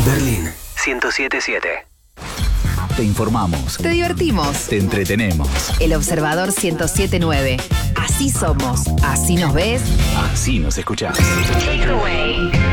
Berlín 107.7. Te informamos. Te divertimos. Te entretenemos. El Observador 107.9. Así somos. Así nos ves. Así nos escuchás. Take it away.